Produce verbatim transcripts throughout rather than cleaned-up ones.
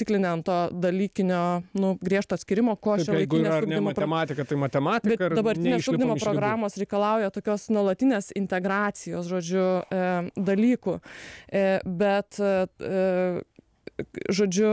užsiciklinę ant to dalykinio, nu, griežto atskirimo, ko šiuolaikinės ugdymo matematika, tai matematika. Bet dabartinės ugdymo programos reikalauja tokios nuolatinės integracijos, žodžiu, e, dalykų. E, bet e, žodžiu,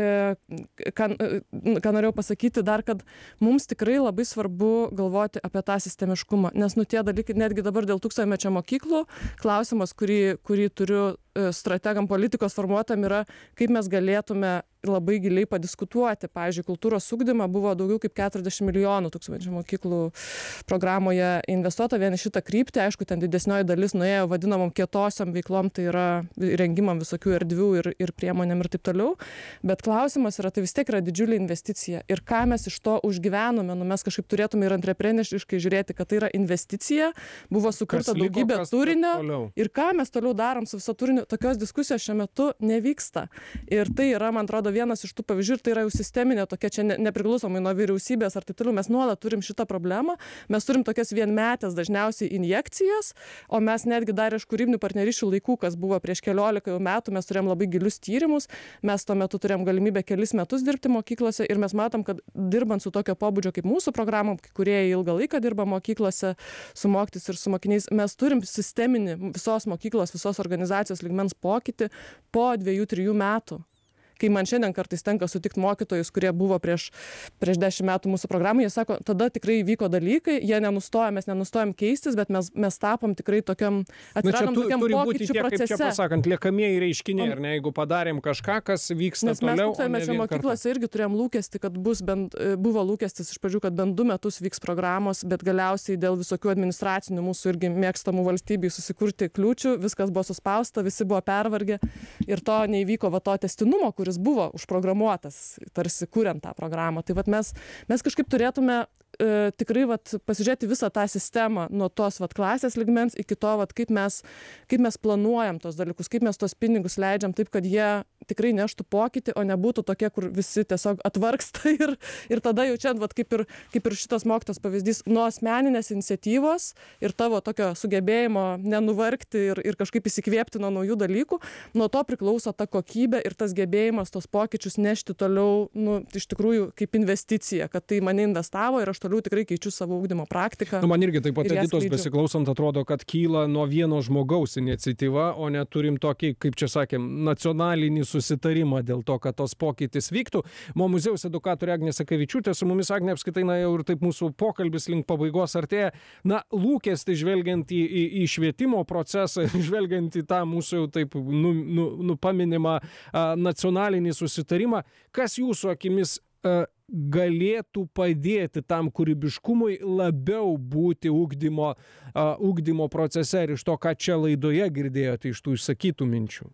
ką, ką norėjau pasakyti dar, kad mums tikrai labai svarbu galvoti apie tą sistemiškumą, nes nu tie dalykai, netgi dabar dėl tūkstantmečio mokyklų, klausimas, kurį, kurį turiu strategam politikos formuotam, yra, kaip mes galėtume labai giliai padiskutuoti. Pavyzdžiui, kultūros ugdymą buvo daugiau kaip keturiasdešimt milijonų tūkstantmečio mokyklų programoje investuota vien į šitą kryptį. Aišku, ten didesnioji dalis nuėjo vadinamom kietosiom veiklom, tai yra rengimam visokių erdvių ir, ir priemonėm ir taip toliau. Bet klausimas yra, tai vis tiek yra didžiulė investicija. Ir ką mes iš to užgyvenome, nu mes kažkaip turėtume ir antrepreneriškai žiūrėti, kad tai yra investicija, buvo sukurta Kas liko, daugybė kas turinio toliau? Ir ką mes toliau darom su viso turiniu. Tokios diskusijos šiuo metu nevyksta. Ir tai yra, man atrodo, vienas iš tų pavyzdžių, ir tai yra jau sisteminė tokia, čia ne, nepriklausomai nuo vyriausybės ar taip toliau, mes nuolat turim šitą problemą, mes turim tokias vienmetės dažniausiai injekcijas, o mes netgi dar iš kūrybinių partnerysčių laikų, kas buvo prieš keliolika metų, mes turėjom labai gilius tyrimus, mes tuo metu turėjom galimybę kelis metus dirbti mokyklose ir mes matom, kad dirbant su tokio pobūdžio kaip mūsų programom, kurie ilgą laiką dirba mokyklose su mokytis ir su mokiniais, mes turim sisteminį visos mokyklos, visos organizacijos lygmens pokytį po dviejų, trijų metų. Kai man šiandien kartais tenka sutikti mokytojus, kurie buvo prieš, prieš dešimt metų mūsų programai, jie sako, tada tikrai vyko dalykai, jie nenustoja, mes nenustojam keistis, bet mes, mes tapom tikrai tokiam, atsiradom tokiam pokyčių procese. Kaip čia pasakant, liekamieji reiškiniai, ar ne, jeigu padarėm kažką, kas vyksta Nes toliau. Nes mes tūkstantmečio mokyklose irgi turėjom lūkestį, kad bus bent, buvo lūkestis iš pradžių, kad bent du metus vyks programos, bet galiausiai dėl visokių administracinių mūsų irgi mėgstamų valstybių susikurti kliūčių, viskas buvo suspausta, visi buvo pervargę ir to neįvyko va to tęstinumo, kuris buvo užprogramuotas, tarsi kuriant tą programą. Tai vat mes, mes kažkaip turėtume e, tikrai vat, pasižiūrėti visą tą sistemą nuo tos vat, klasės lygmens iki to, vat, kaip, mes, kaip mes planuojam tos dalykus, kaip mes tos pinigus leidžiam taip, kad jie tikrai neštų pokytį, o nebūtų tokie, kur visi tiesiog atvargsta ir, ir tada jau čia, vat, kaip, ir, kaip ir šitas mokytas pavyzdys, nuo asmeninės iniciatyvos ir tavo tokio sugebėjimo nenuvargti ir, ir kažkaip įsikvėpti nuo naujų dalykų, nuo to priklauso ta kokybė ir tas gebėjimas tos pokyčius nešti toliau, nu, iš tikrųjų kaip investicija, kad tai mane investavo ir aš toliau tikrai keičiu savo ugdymo praktiką. Nu, man irgi taip pat Editos besiklausant atrodo, kad kyla nuo vieno žmogaus iniciatyva, o neturim tokį, kaip čia sakėm, nacionalinį susitarimą dėl to, kad tos pokytis vyktų. Mo muziejaus edukatorė Agnė Sakavičiūtė, su mumis Agnė apskaitai, na jau ir taip mūsų pokalbis link pabaigos artėja. Na, lūkestį žvelgiant į, į, į švietimo procesą, žvelgiant į tą mūsų jau taip nu, nu, nupaminimą a, nacionalinį susitarimą, kas jūsų akimis a, galėtų padėti tam kūrybiškumui labiau būti ugdymo, a, ugdymo procese ir iš to, ką čia laidoje girdėjote iš tų išsakytų minčių?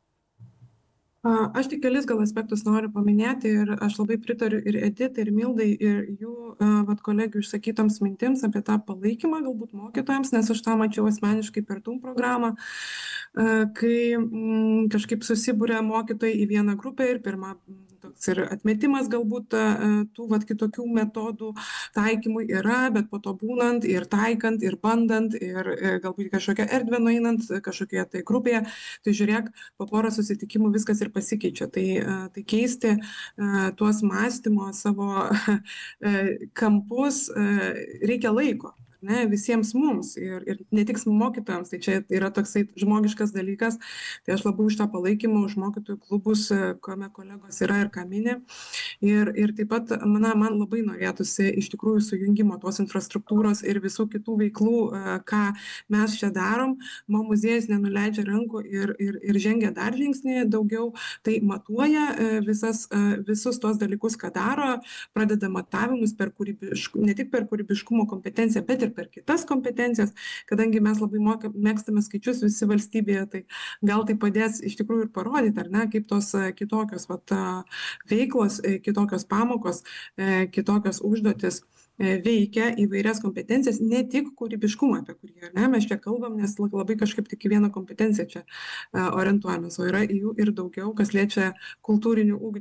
Aš tik kelis gal aspektus noriu paminėti ir aš labai pritariu ir Editai, ir Mildai, ir jų vat, kolegių išsakytoms mintims apie tą palaikymą galbūt mokytojams, nes aš tą mačiau asmeniškai per tų programą, kai m, kažkaip susibūrė mokytojai į vieną grupę ir pirmą toks ir atmetimas galbūt tų vat, kitokių metodų taikymui yra, bet po to būnant ir taikant, ir bandant, ir galbūt kažkokią erdvę nueinant, kažkokioje tai grupėje, tai žiūrėk, po porą susitikimų viskas ir pasikeičia. Tai, tai keisti tuos mąstymo savo kampus reikia laiko. Ne, visiems mums ir, ir ne tik mokytojams, tai čia yra toksai žmogiškas dalykas, tai aš labai už tą palaikymą, už mokytojų klubus, kame kolegos yra ir ką minė. Ir, ir taip pat, na, man labai norėtųsi iš tikrųjų sujungimo tos infrastruktūros ir visų kitų veiklų, ką mes čia darom. Mo muziejus nenuleidžia rankų ir, ir, ir žengia dar žingsnį daugiau, tai matuoja visas, visus tos dalykus, ką daro, pradeda matavimus per kūrybiškumą, ne tik per kūrybiškumo kompetenciją, bet ir per kitas kompetencijas, kadangi mes labai moka, mėgstame skaičius visi valstybėje, tai gal tai padės iš tikrųjų ir parodyti, ar ne, kaip tos kitokios vat, veiklos, kitokios pamokos, kitokios užduotis veikia įvairias kompetencijas, ne tik kūrybiškumą, apie kurį, ne, mes čia kalbam, nes labai kažkaip tik į vieną kompetenciją čia orientuojamės, o yra jų ir daugiau, kas liečia kultūrinių ugdymą.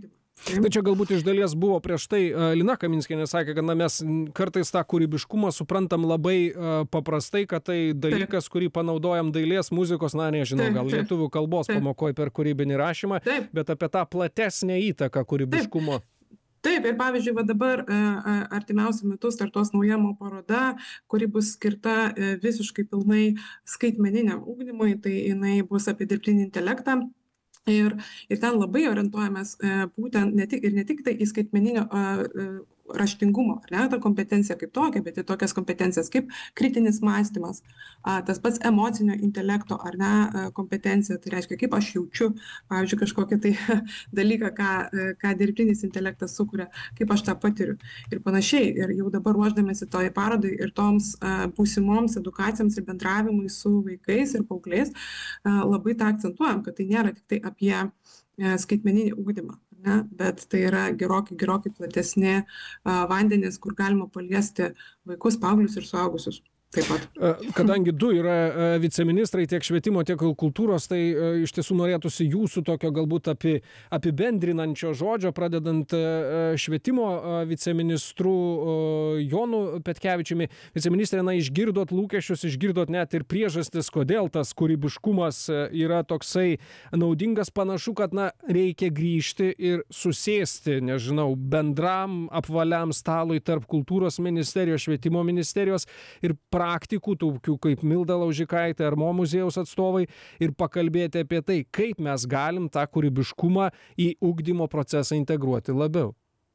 Tai čia galbūt iš dalies buvo prieš tai Lina Kaminskienė sakė, kad na, mes kartais tą kūrybiškumą suprantam labai uh, paprastai, kad tai dalykas, kurį panaudojam dailės, muzikos, na nežinau, gal lietuvių kalbos pamokoje per kūrybinį rašymą, bet apie tą platesnę įtaką kūrybiškumo. Taip. Taip, ir pavyzdžiui, va dabar artimiausiu metu startuos nauja mo paroda, kuri bus skirta visiškai pilnai skaitmeniniam ugdymui, tai jinai bus apie dirbtinį intelektą. Ir, ir ten labai orientuojamės būtent ne tik, ir ne tik tai į skaitmeninio raštingumo, ar ne, ta kompetencija kaip tokia, bet ir tokias kompetencijas kaip kritinis mąstymas, tas pats emocinio intelekto, ar ne, kompetencija, tai reiškia, kaip aš jaučiu, pavyzdžiui, kažkokį tai dalyką, ką, ką dirbtinis intelektas sukuria, kaip aš tą patiriu ir panašiai. Ir jau dabar ruošdamėsi toj parodai ir toms būsimoms edukacijoms ir bendravimui su vaikais ir paaugliais, labai tą akcentuojam, kad tai nėra tik tai apie skaitmeninį ugdymą. Ne, bet tai yra gerokai, gerokai platesni vandenys, kur galima paliesti vaikus, paauglius ir suaugusius. Taip pat. Kadangi du yra viceministrai tiek švietimo, tiek kultūros, tai iš tiesų norėtųsi jūsų tokio galbūt api, apibendrinančio žodžio, pradedant švietimo viceministru Jonu Petkevičiumi. Viceministrė, na, išgirdot lūkesčius, išgirdot net ir priežastis, kodėl tas kūrybiškumas yra toksai naudingas. Panašu, kad, na, reikia grįžti ir susėsti, nežinau, bendram apvaliam stalui tarp kultūros ministerijos, švietimo ministerijos ir praktikų, tokių kaip Milda Laužikaitė ar Mo muziejaus atstovai, ir pakalbėti apie tai, kaip mes galim tą kūrybiškumą į ugdymo procesą integruoti labiau.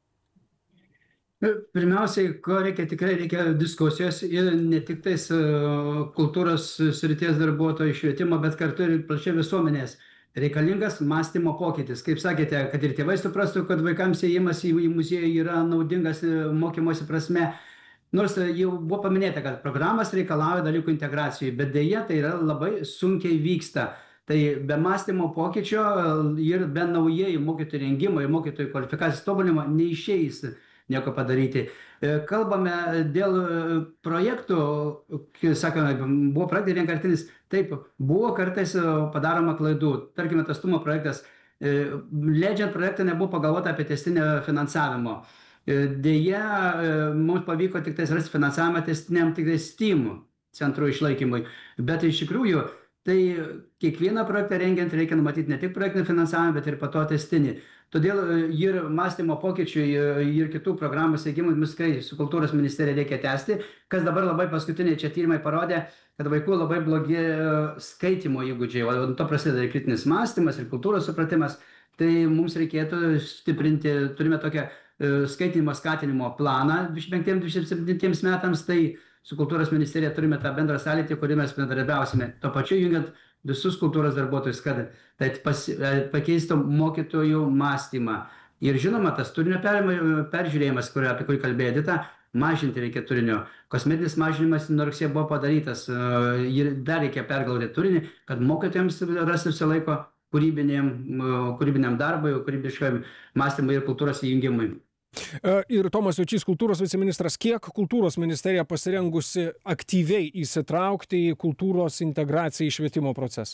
Pirmiausiai, ko reikia, tikrai reikia diskusijos ir ne tik tais kultūros srities darbuotojų švietimo, bet kartu ir plačiai visuomenės. Reikalingas mąstymo pokytis. Kaip sakėte, kad ir tėvai suprastų, kad vaikams ėjimas į muziejų yra naudingas mokymosi prasme. Nors jau buvo paminėta, kad programas reikalauja dalykų integracijai, bet dėja tai yra labai sunkiai vyksta. Tai be mąstymo pokyčio ir be naujai mokytojų rengimo ir mokytojų kvalifikacijos tobulinimo neišeis nieko padaryti. Kalbame dėl projektų, sakome, buvo projektai vienkartinis, taip, buvo kartais padaroma klaidų. Tarkime, Tęstumo projektas, leidžiant projektą nebuvo pagalvota apie tęstinio finansavimo. Deja, mums pavyko tik tais rasti finansavimą tęstiniam tik tai STEAM centrų išlaikymui, bet iš tikrųjų tai kiekvieną projektą rengiant reikia numatyti ne tik projektinį finansavimą, bet ir po to tęstinį. Todėl ir mąstymo pokyčių ir kitų programų steigimui mus su kultūros ministerija reikia tęsti, kas dabar labai paskutiniai čia tyrimai parodė, kad vaikų labai blogi skaitymo įgūdžiai, o to prasideda ir kritinis mąstymas, ir kultūros supratimas, tai mums reikėtų stiprinti, turime tokią skaitinimo skatinimo planą dvidešimt penktiems dvidešimt septintiems metams, tai su kultūros ministerija turime tą bendrą sąlytį, kurį mes bendradarbiausime, tuo pačiu jungiant visus kultūros darbuotojus, kad tai pakeistų mokytojų mąstymą. Ir žinoma, tas turinio peržiūrėjimas, apie kurį kalbėjo Edita, mažinti reikia turinio. Kosmetinis mažinimas nuo rugsėjo buvo padarytas ir dar reikia pergalvoti turinį, kad mokytojams rastųsi laiko kūrybiniam, kūrybiniam darbui, kūrybiškam mąstymui ir kultūros įjungimui. Ir Tomas Juočys, kultūros viceministras, kiek kultūros ministerija pasirengusi aktyviai įsitraukti į kultūros integraciją į švietimo procesą?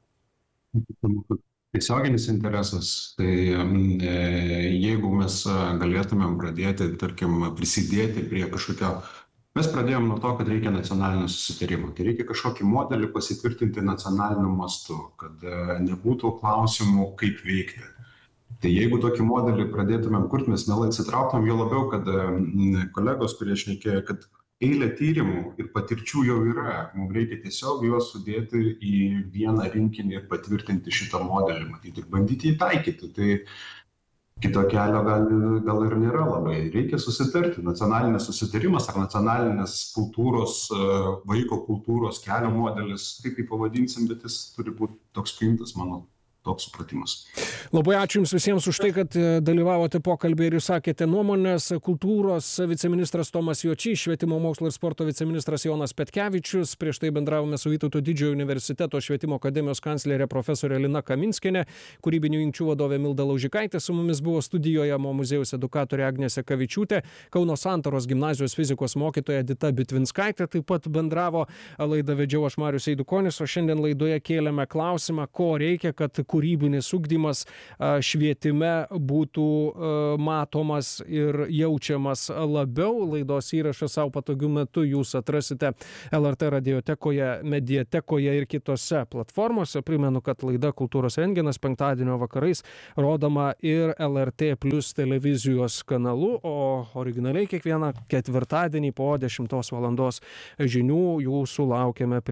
Tiesioginis interesas, tai jeigu mes galėtumėm pradėti, tarkim, prisidėti prie kažkokio, mes pradėjom nuo to, kad reikia nacionalinio susitarimo, tai reikia kažkokį modelį pasitvirtinti nacionaliniu mastu, kad nebūtų klausimų, kaip veikti. Tai jeigu tokį modelį pradėtumėm kurti, mes mielai atsitrauktumėm, jo labiau, kad kolegos, kurie šnekėjo, kad eilė tyrimų ir patirčių jau yra, mums reikia tiesiog juos sudėti į vieną rinkinį ir patvirtinti šitą modelį, matyti ir bandyti jį taikyti. Tai kito kelio gal, gal ir nėra labai. Reikia susitarti. Nacionalinis susitarimas ar nacionalinės kultūros, vaiko kultūros kelio modelis, kaip jį pavadinsim, bet jis turi būti toks priimtas, mano toks supratimas. Labai ačiū Jums visiems už tai, kad dalyvavote pokalbį ir išsakėte nuomonės. Kultūros viceministras Tomas Juočys, švietimo mokslo ir sporto viceministras Jonas Petkevičius. Prieš tai bendravome su Vytauto Didžiojo universiteto švietimo akademijos kanclerė profesorė Lina Kaminskienė, kūrybinių jungčių vadovė Milda Laužikaitė. Su mumis buvo studijoje Mo muziejaus edukatorė Agnė Sekavičiūtė, Kauno Santaros gimnazijos fizikos mokytoja Edita Bitvinskaitė. Taip pat bendravo, laidą vedžiau aš Marius Eidukonis, o šiandien laidoje kėlėme klausimą, ko reikia, kad kūrybinis ugdymas švietime būtų matomas ir jaučiamas labiau. Laidos įrašą savo patogiu metu jūs atrasite L R T radiotekoje, mediatekoje ir kitose platformose. Primenu, kad laida Kultūros rengenas penktadienio vakarais rodoma ir L R T plus televizijos kanalu, o originaliai kiekvieną ketvirtadienį po dešimtos valandos žinių jūsų laukiame prie